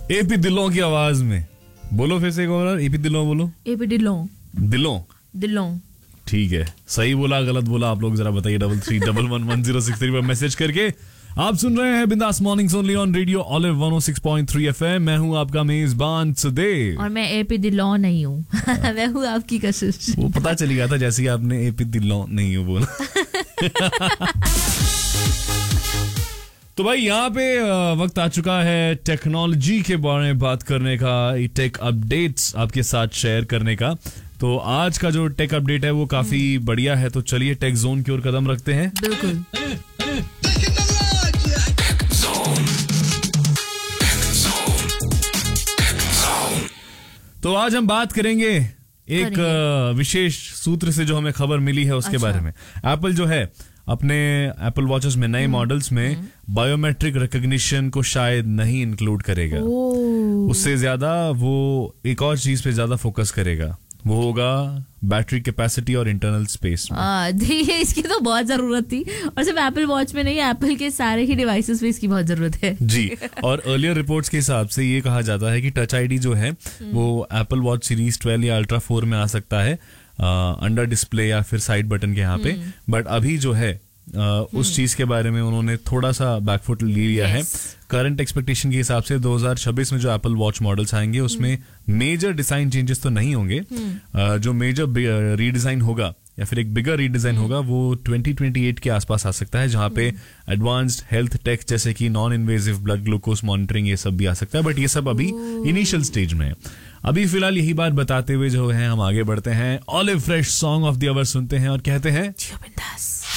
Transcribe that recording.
AP दिलों की आवाज में बोलो फिर से एक बार, एपी दिलों बोलो। एपी दिलों दिलों दिलों ठीक है, सही बोला गलत बोला आप लोग जरा बताइए 33111063 पर मैसेज करके। आप सुन रहे हैं बिंदास mornings only on radio olive 106.3 FM. मैं हूं आपका मेजबान सुदेव और मैं एपी दिलों नहीं हूँ मैं हूँ आपकी कशिश। वो पता चली गया था जैसे ही आपने एपी दिलों नहीं हूं बोला तो भाई यहाँ पे वक्त आ चुका है टेक्नोलॉजी के बारे में बात करने का, टेक अपडेट्स आपके साथ शेयर करने का। तो आज का जो टेक अपडेट है वो काफी बढ़िया है, तो चलिए टेक जोन की ओर कदम रखते हैं। बिल्कुल। तो आज हम बात करेंगे एक विशेष सूत्र से जो हमें खबर मिली है उसके बारे में। एप्पल जो है अपने एप्पल वॉचेस में नए मॉडल्स में बायोमेट्रिक रिकॉग्निशन को शायद नहीं इंक्लूड करेगा। उससे ज्यादा वो एक और चीज पे ज्यादा फोकस करेगा, वो होगा बैटरी कैपेसिटी और इंटरनल स्पेस में। इसकी तो बहुत जरूरत थी, और सिर्फ एप्पल वॉच में नहीं, एप्पल के सारे ही डिवाइसेस में इसकी बहुत जरूरत है जी। और अर्लियर रिपोर्ट्स के हिसाब से ये कहा जाता है कि टच आईडी जो है वो एप्पल वॉच सीरीज 12 या अल्ट्रा 4 में आ सकता है, अंडर डिस्प्ले या फिर साइड बटन के यहाँ पे। बट अभी जो है उस चीज के बारे में उन्होंने थोड़ा सा बैकफुट ले लिया है। करंट एक्सपेक्टेशन के हिसाब से 2026 में जो एप्पल वॉच मॉडल्स आएंगे उसमें मेजर डिजाइन चेंजेस तो नहीं होंगे। जो मेजर रीडिजाइन होगा या फिर एक बिगर रीडिजाइन होगा वो 2028 के आसपास आ सकता है, जहां पे एडवांस्ड हेल्थ टेक जैसे कि non invasive blood glucose monitoring ये सब भी आ सकता है। बट ये सब अभी इनिशियल स्टेज में है। अभी फिलहाल यही बात बताते हुए जो है हम आगे बढ़ते हैं, olive fresh song of the our सुनते हैं और कहते हैं